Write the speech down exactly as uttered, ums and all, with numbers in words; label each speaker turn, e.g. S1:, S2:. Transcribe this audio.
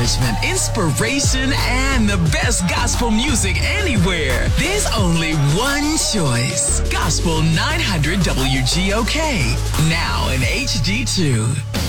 S1: encouragement, inspiration, and the best gospel music anywhere. There's only one choice. Gospel nine hundred W G O K. Now in H D two.